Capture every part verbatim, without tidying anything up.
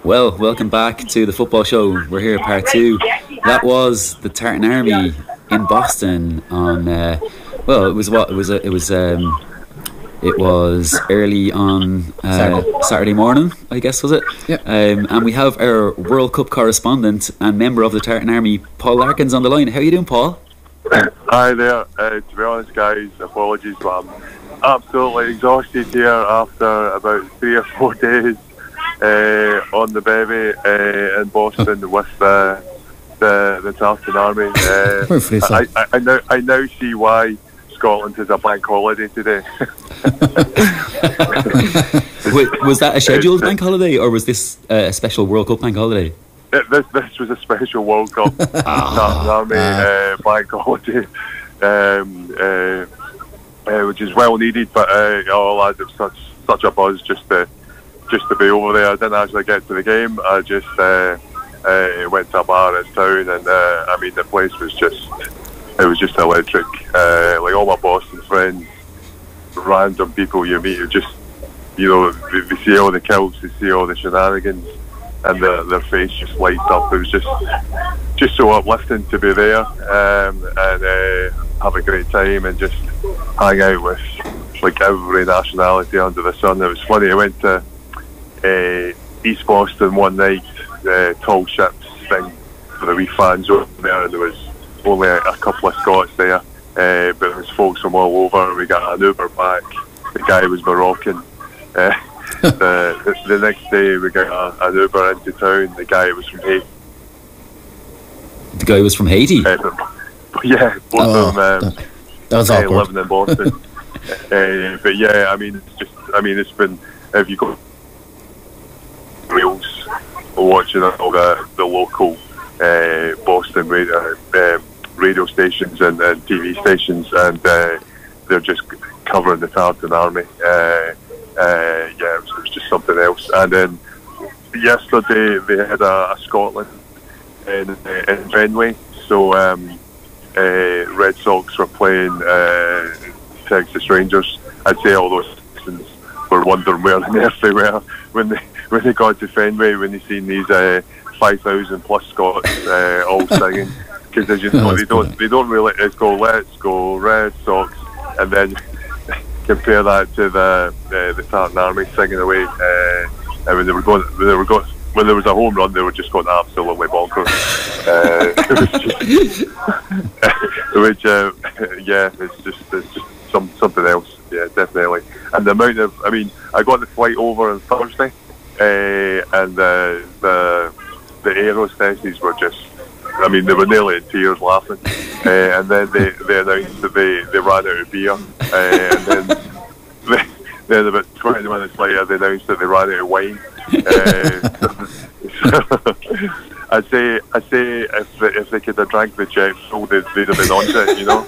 Well, welcome back to the football show. We're here at part two. That was the Tartan Army in Boston on. Uh, well, it was what it was. A, it was. Um, it was early on uh, Saturday. Saturday morning, I guess, was it? Yeah. Um, and we have our World Cup correspondent and member of the Tartan Army, Paul Larkins, on the line. How are you doing, Paul? Hi there. Uh, to be honest, guys, apologies, but I'm absolutely exhausted here after about three or four days. Uh, on the bevy uh, in Boston with uh, the the Tartan Army. Uh, I, I, I now I now see why Scotland has a bank holiday today. Wait, was that a scheduled bank holiday, or was this uh, a special World Cup bank holiday? It, this this was a special World Cup Tartan Army uh, bank holiday, um, uh, uh, which is well needed. But uh, oh lads, it was such such a buzz just to. Just to be over there. I didn't actually get to the game. I just uh, uh, went to a bar in town, and uh, I mean the place was just it was just electric. Uh, like all my Boston friends, random people you meet, who just you know they, they see all the kilts, they see all the shenanigans, and the, their face just lights up. It was just just so uplifting to be there um, and uh, have a great time and just hang out with like every nationality under the sun. It was funny. I went to Uh, East Boston one night, uh, tall ships thing for the wee fans over there, and there was only a, a couple of Scots there, uh, but there was folks from all over. We got an Uber back. The guy was Moroccan. Uh, the, the, the next day we got a, an Uber into town. The guy was from Haiti. The guy was from Haiti? Uh, yeah, both oh, of them um, that, that was uh, awkward. living in Boston. uh, but yeah, I mean, it's just, I mean, it's been, if you go reels watching all the, the local uh, Boston radio, uh, radio stations and, and T V stations, and uh, they're just covering the Tartan Army. Uh, uh, yeah, it was, it was just something else. And then yesterday they had a, a Scotland in, in Fenway, so um, uh, Red Sox were playing uh, Texas Rangers. I'd say all those citizens were wondering where on earth they were when they when they got to Fenway, when they seen these uh, five thousand plus Scots uh, all singing, because as you know, oh, they don't brilliant. they don't really it's go let's go Red Sox, and then compare that to the uh, the Tartan Army singing away, uh, and when they were going when they were going when there was a home run, they were just going absolutely bonkers. Uh, it was just, which uh, yeah, it's just it's just some something else. Yeah, definitely. And the amount of I mean, I got the flight over on Thursday. Uh, and the the the air hostesses were just, I mean, they were nearly in tears laughing. Uh, and then they, they announced that they, they ran out of beer. Uh, and then they, then about twenty minutes later, they announced that they ran out of wine. Uh, so, I'd say I'd say if they, if they could have drank the jet full, they'd, they'd have been on to it, you know.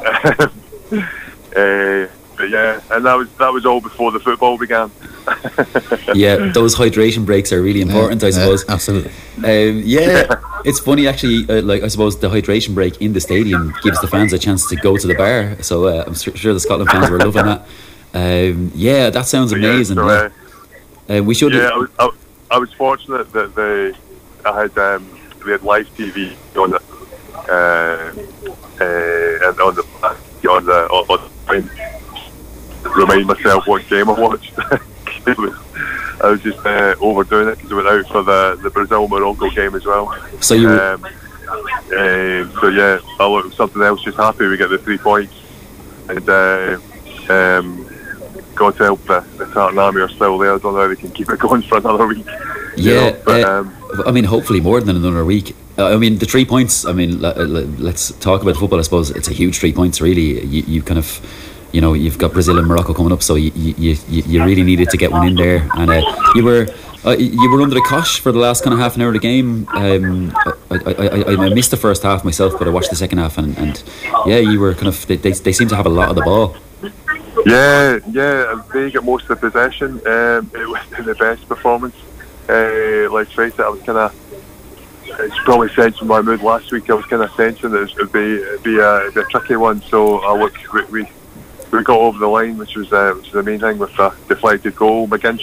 uh, But yeah, and that was that was all before the football began. Yeah, those hydration breaks are really important, yeah, I suppose. Yeah, absolutely. Um, yeah, it's funny actually. Uh, like I suppose the hydration break in the stadium gives the fans a chance to go to the bar. So uh, I'm su- sure the Scotland fans were loving that. Um, yeah, that sounds amazing. Yeah, so, uh, uh, we should. Yeah, I was, I, I was fortunate that they I had um, we had live T V on the uh, uh, and on the on the on the. Remind myself what game I watched. it was, I was just uh, overdoing it because I went out for the, the Brazil-Morocco game as well. So you were, um, uh, so yeah, I look something else. Just happy we get the three points, and uh, um, God help the, the Tartan Army are still there. I don't know how they can keep it going for another week. Yeah, know, but, uh, um, I mean, hopefully more than another week. Uh, I mean, the three points. I mean, l- l- let's talk about football. I suppose it's a huge three points. Really, you, you kind of. You know, you've got Brazil and Morocco coming up, so you you, you, you really needed to get one in there. And uh, you were uh, you were under the cosh for the last kind of half an hour of the game. Um, I, I, I, I missed the first half myself, but I watched the second half, and, and yeah, you were kind of they, they they seem to have a lot of the ball. Yeah, yeah, they get most of the possession. Um, it was the best performance. Uh, let's face it, I was kind of. It's probably sensing my mood last week. I was kind of sensing that it would be it'd be a, it'd be a tricky one. So I look we. we we got over the line, which was uh, which was the main thing with the deflected goal. McGinty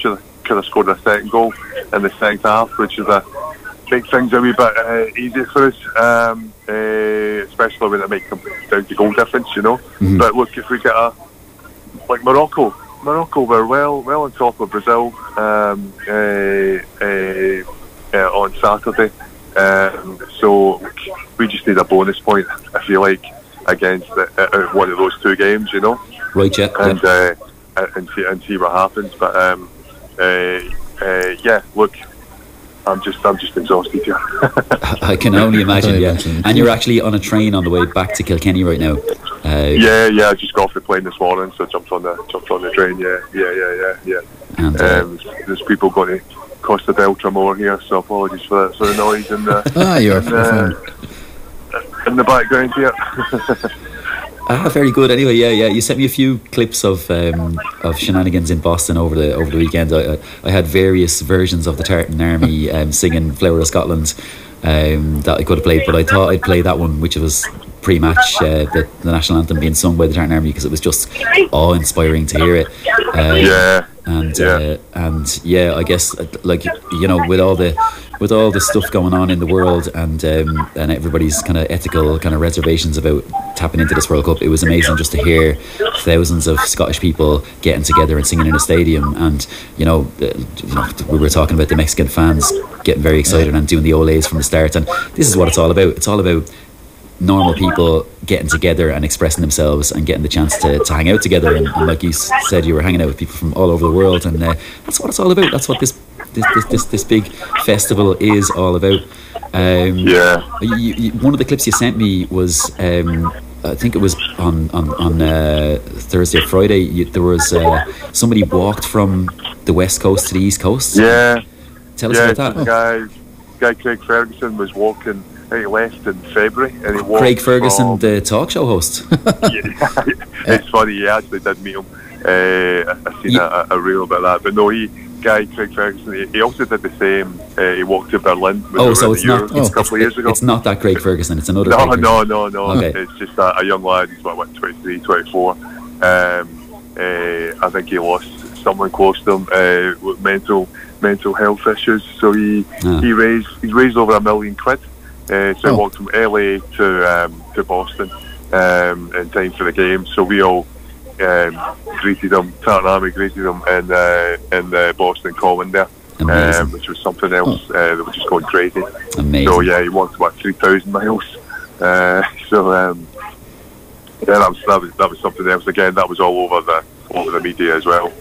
could have scored a second goal in the second half, which is a make things a wee bit uh, easier for us, um, uh, especially when it might come down to goal difference, you know. Mm-hmm. But look, if we get a like Morocco, Morocco were well well on top of Brazil um, uh, uh, uh, on Saturday, um, so we just need a bonus point, if you like, against the, uh, one of those two games, you know. Right, yeah. And yeah. Uh, and see and see what happens. But um, uh, uh, yeah, look. I'm just, I'm just exhausted here. I can only imagine, yeah. And you're actually on a train on the way back to Kilkenny right now. Uh, yeah, yeah. I just got off the plane this morning, so jumped on the, jumped on the train. Yeah, yeah, yeah, yeah, yeah. And, uh, um, there's people going to Costa del Tremor here, so apologies for the, for the noise and the, ah, you're in, uh, in the background here. Ah, very good. Anyway, yeah, yeah. You sent me a few clips of um, of shenanigans in Boston over the over the weekend. I, I had various versions of the Tartan Army um, singing "Flower of Scotland" um, that I could have played, but I thought I'd play that one, which was pre-match, uh, the, the national anthem being sung by the Tartan Army, because it was just awe-inspiring to hear it. Um, yeah. And yeah. Uh, and yeah, I guess like you know, with all the with all the stuff going on in the world, and um, and everybody's kind of ethical kind of reservations about tapping into this World Cup, it was amazing just to hear thousands of Scottish people getting together and singing in a stadium. And you know, uh, you know, we were talking about the Mexican fans getting very excited and doing the Olays from the start, and this is what it's all about. It's all about normal people getting together and expressing themselves and getting the chance to, to hang out together, and, and like you said, you were hanging out with people from all over the world, and uh, that's what it's all about. That's what this this this, this, this big festival is all about. Um, yeah. You, you, one of the clips you sent me was um, I think it was on on, on uh, Thursday or Friday. You, there was uh, somebody walked from the west coast to the east coast. Yeah. Tell us yeah, about that. The guy, guy Craig Ferguson was walking. He left in February, and he walked. Craig Ferguson, from, the talk show host. Yeah, it's funny. He actually did meet him. Uh, I seen yeah. a, a reel about that, but no, he guy Craig Ferguson. He, he also did the same. Uh, he walked to Berlin. Oh, so it's not oh, a couple it's, of years ago. It's not that Craig Ferguson. It's another. No, Craig no, no, no. Okay. It's just a, a young lad. He's about what, twenty-three, twenty-four. Um, uh, I think he lost someone close to him uh, with mental mental health issues. So he ah. he raised he's raised over a million quid. Uh, so oh. he walked from L A to um, to Boston um, in time for the game. So we all um, greeted him. Tartan Army greeted him in uh, in the Boston Common there, um, which was something else oh. uh, that was just going crazy. Amazing. So yeah, he walked about three thousand miles. Uh, so um, yeah, that was, that was that was something else. Again, that was all over the over the media as well.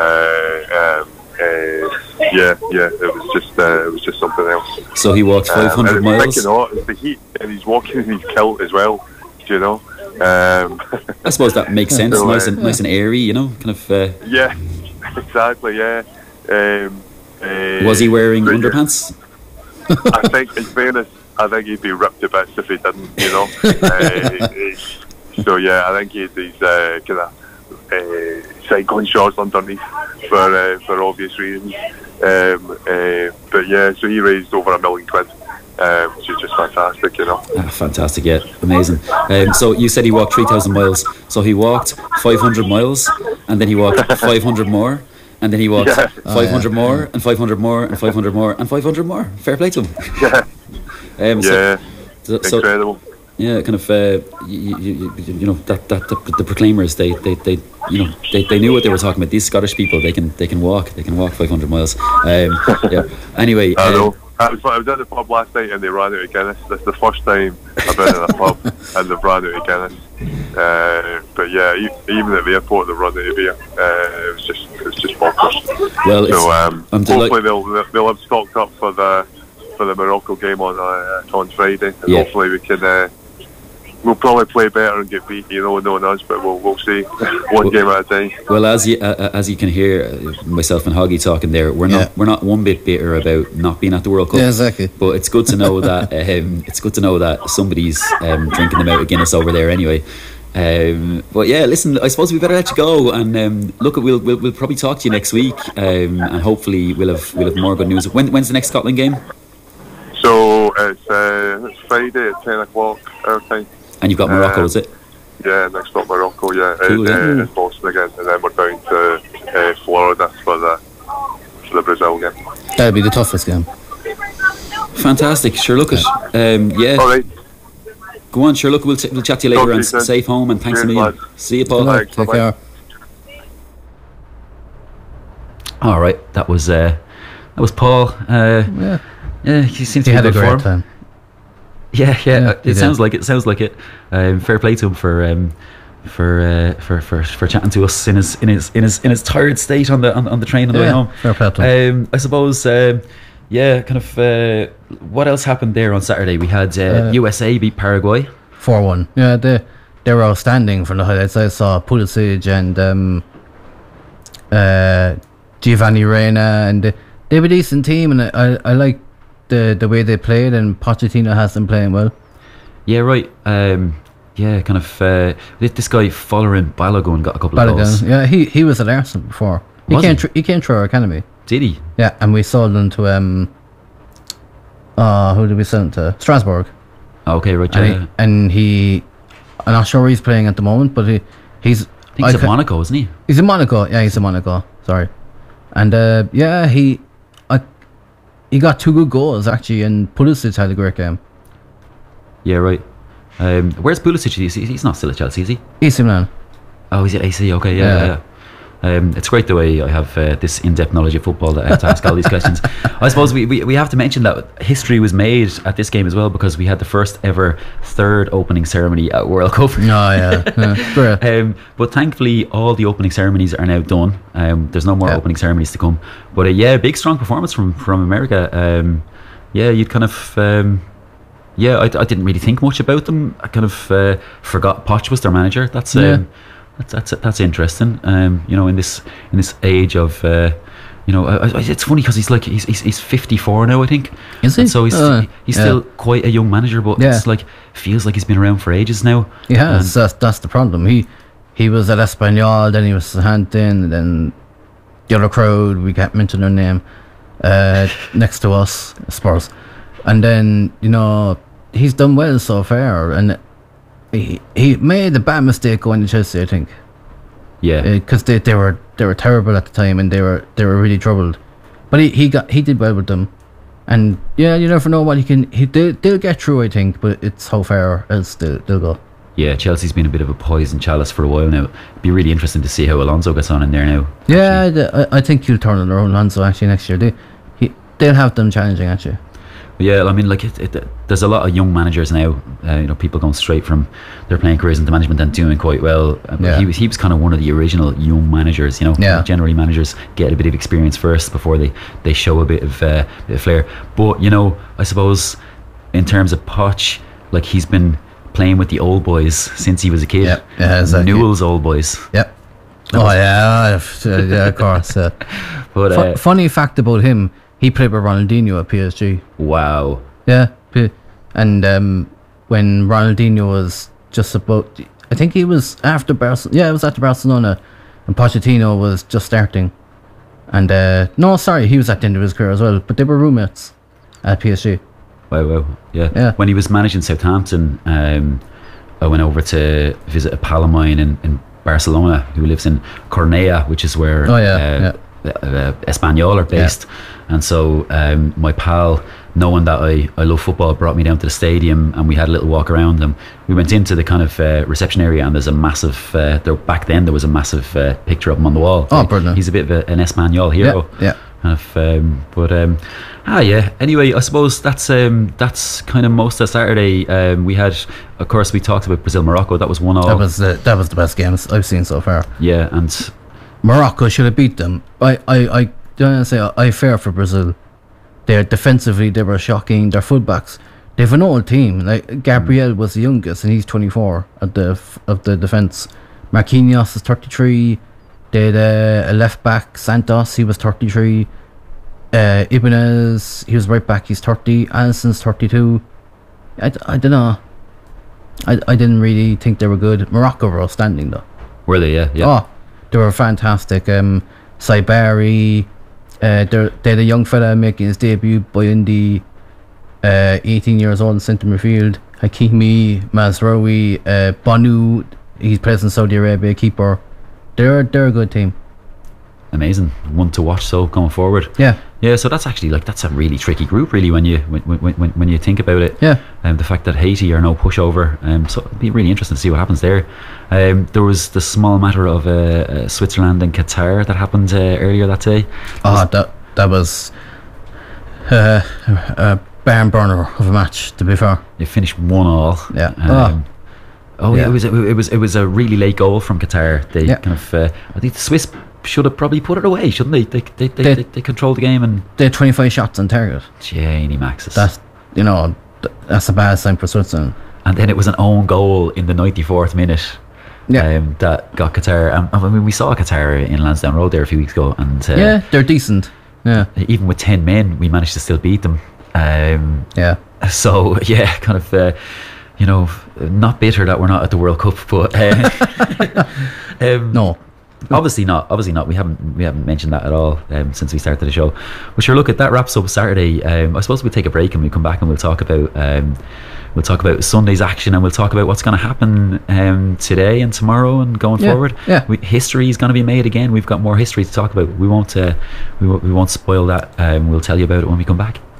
Uh, um, Uh, yeah, yeah, it was just uh, it was just something else. So he walked five hundred um, miles. You know, it's the heat, and he's walking in his kilt as well. You know, um, I suppose that makes sense. So, nice uh, and nice and airy, you know, kind of. Uh, yeah, exactly. Yeah. Um, uh, was he wearing underpants? I think, in fairness, I think he'd be ripped to bits if he didn't. You know. uh, he, so yeah, I think he had these uh, kind of. Uh, cycling shorts underneath for uh, for obvious reasons, um, uh, but yeah, so he raised over a million quid, um, which is just fantastic, you know. Ah, fantastic, yeah, amazing. Um, so you said he walked three thousand miles. So he walked five hundred miles, and then he walked five hundred more, and then he walked yeah. five hundred oh, yeah. more, and five hundred more, and five hundred more, and five hundred more. Fair play to him. Yeah, um, so, yeah, so, so, incredible. Yeah, kind of, uh, you, you, you know, that, that the, the Proclaimers, they, they, they, you know, they, they knew what they were talking about. These Scottish people, they can, they can walk, they can walk five hundred miles. Um, yeah. Anyway, I know. Um, I was, I was at the pub last night and they ran out of Guinness. That's the first time I've been in a pub and they've ran out of Guinness. Uh, but yeah, even at the airport they've run out of beer. Uh, it was just, it was just bonkers. Well, so um, I'm hopefully they'll they'll have stocked up for the for the Morocco game on uh, on Friday, and yeah. hopefully we can. Uh, We'll probably play better and get beat, you know, knowing us, but we'll we'll see. One well, game at a time. Well, as you uh, as you can hear, uh, myself and Hoggy talking there, we're yeah. not we're not one bit bitter about not being at the World Cup. Yeah, exactly. But it's good to know that um, it's good to know that somebody's um, drinking them out of Guinness over there anyway. Um, but yeah, listen, I suppose we better let you go, and um, look, we'll, we'll we'll probably talk to you next week, um, and hopefully we'll have we'll have more good news. When when's the next Scotland game? So it's uh, it's Friday at ten o'clock our time. And you've got Morocco, um, is it? Yeah, next stop Morocco, yeah. Cool, in, yeah. Uh, in Boston again, and then we're down to uh, Florida for the for the Brazil game. That'll be the toughest game. Fantastic. Sure, look at um, yeah. All right. Go on, sure. Look, we'll, t- we'll chat to you later, Talk to and you soon. safe home, and thanks Cheers, a million. lads. See you, Paul. Thanks, Take bye-bye. care. All right, that was uh, that was Paul. Uh, Yeah. yeah, he seems He to had be a in good great form. time. Yeah, yeah. Yeah, uh, he it did. sounds like it. Sounds like it. Um, fair play to him for um, for, uh, for for for chatting to us in his in his in his in his tired state on the on, on the train on the way Yeah, home. fair play to him. Um, I suppose. Um, yeah, kind of. Uh, what else happened there on Saturday? We had uh, Uh, U S A beat Paraguay. four one. Yeah, they they were outstanding for the highlights. I saw Pulisic and um, uh, Giovanni Reina, and they, they have a decent team, and I, I, I like the the way they played, and Pochettino has them playing well. Yeah, right. Um, yeah, kind of. Uh, this guy Follering Balogun got a couple of goals. Balogun, yeah, he he was at Arsenal before. He Was came he? thr- he came through our academy. Did he? Yeah, and we sold him to um, uh, who did we sell him to? Strasbourg. Okay, right. And, Yeah. he, and he, I'm not sure where he's playing at the moment, but he he's I think he's I at ca- Monaco, isn't he? He's in Monaco. Yeah, he's in Monaco. Sorry. And uh, yeah, he, I, he got two good goals actually, and Pulisic had a great game. Yeah, right. Um, where's Pulisic? He's, he's not still at Chelsea, is he? A C Milan. Oh, he's at A C. Okay, yeah, Yeah. yeah. yeah. Um, it's great the way I have uh, this in-depth knowledge of football that I have to ask all these questions. I suppose we, we, we have to mention that history was made at this game as well, because we had the first ever third opening ceremony at World Cup. Oh yeah, yeah. Great. Um, but thankfully, all the opening ceremonies are now done. Um, there's no more Yeah. opening ceremonies to come. But uh, yeah, big strong performance from from America. Um, yeah, you'd kind of. Um, yeah, I, I didn't really think much about them. I kind of uh, forgot Poch was their manager. That's um, Yeah. that's that's that's interesting. Um, you know, in this in this age of. Uh, you know, I, I, it's funny because he's like he's, he's he's fifty-four now, I think. Is he? And so he's Uh, he's yeah. still quite a young manager, but Yeah. it's like feels like he's been around for ages now. He has. And- That's that's the problem. He he was at Espanyol, then he was Southampton, and then the other crowd, we can't mention their name, uh, next to us, Spurs, and then you know he's done well so far, and he he made a bad mistake going to Chelsea, I think. yeah. Because they, they were they were terrible at the time, and they were they were really troubled. But he, he got he did well with them, and yeah, you never know what he can. He they'll, they'll get through, I think, but it's how far else they'll, they'll go. Yeah, Chelsea's been a bit of a poison chalice for a while now. It'd be really interesting to see how Alonso gets on in there now. Yeah, the, I, I think he'll turn it around, Alonso, actually next year. They he they'll have them challenging actually. But yeah, I mean, like it, it, there's a lot of young managers now. Uh, you know, people going straight from their playing careers into management and doing quite well. Uh, but Yeah. He was he was kind of one of the original young managers. You know, Yeah. generally managers get a bit of experience first before they, they show a bit of uh, bit of flair. But you know, I suppose in terms of Poch, like he's been playing with the old boys since he was a kid. Yeah, yeah, exactly. Newell's old boys. Yep. Oh yeah, uh, yeah, of course. Uh, But fu- uh, funny fact about him, he played with Ronaldinho at P S G. wow. Yeah, p- and um, when Ronaldinho was just about, I think he was after Barcelona. Yeah, it was after Barcelona, and Pochettino was just starting. And uh, no, sorry, he was at the end of his career as well. But they were roommates at P S G. Wow, wow, yeah. Yeah. When he was managing Southampton, um, I went over to visit a pal of mine in, in Barcelona who lives in Cornellà, which is where Oh, yeah, uh, uh, Espanyol are based. And so um, my pal, knowing that I, I love football, brought me down to the stadium, and we had a little walk around. And we went into the kind of uh, reception area, and there's a massive, uh, there, back then there was a massive uh, picture of him on the wall. Oh, Like, brilliant. He's a bit of a, an Espanyol hero. Yeah, yeah. Kind of, um, but um, ah, yeah. Anyway, I suppose that's um, that's kind of most of Saturday. Um, we had, of course, we talked about Brazil Morocco. That was one all. That was the that was the best games I've seen so far. yeah, and Morocco should have beat them. I I I don't say I fair for Brazil. They're defensively they were shocking. Their fullbacks. They've an old team. Like Gabriel was the youngest, and he's twenty-four at the f- of the defense. Marquinhos is thirty-three. They had uh, a left back, Santos. He was thirty-three. Uh, Ibanez, he was right back. He's thirty. Alisson's thirty-two. I, d- I don't know. I, I didn't really think they were good. Morocco were outstanding though. were they? Yeah, yeah. Oh, they were fantastic. Um, Saibari, uh, they're, they had a young fella making his debut, Boyundi, uh, eighteen years old in centre midfield. Hakimi, Mazraoui, uh, Banu, he plays in Saudi Arabia, keeper. They're they're a good team. amazing one to watch. So going forward, Yeah. yeah. So that's actually like that's a really tricky group, really, when you when when, when, when you think about it. Yeah. Um, the fact that Haiti are no pushover, um, so it'd be really interesting to see what happens there. Um, there was the small matter of uh, uh, Switzerland and Qatar that happened uh, earlier that day. Oh, that that was uh, a barn burner of a match. To be fair, It finished one all. Yeah. Um, oh, yeah. Yeah. It was it was it was a really late goal from Qatar. They Yeah. kind of uh, I think the Swiss should have probably put it away, shouldn't they? They they they, They- they, they controlled the game and they had twenty-five shots on target. Janie Maxis. That's you know th- that's a bad sign for Switzerland. And then it was an own goal in the ninety-fourth minute. Yeah. Um, that got Qatar. Um, I mean, we saw Qatar in Lansdowne Road there a few weeks ago, and uh, Yeah, they're decent. Yeah, even with ten men, we managed to still beat them. Um, yeah. so yeah, kind of, uh, you know, not bitter that we're not at the World Cup, but uh, um, No, obviously not. Obviously not. We haven't we haven't mentioned that at all um, since we started the show. But sure, look, at that wraps up Saturday. Um, I suppose we'll take a break and we'll come back and we'll talk about um, we'll talk about Sunday's action and we'll talk about what's going to happen um, today and tomorrow and going Yeah, forward. yeah. We, history is going to be made again. We've got more history to talk about. We won't uh, we won't we won't spoil that. Um, we'll tell you about it when we come back.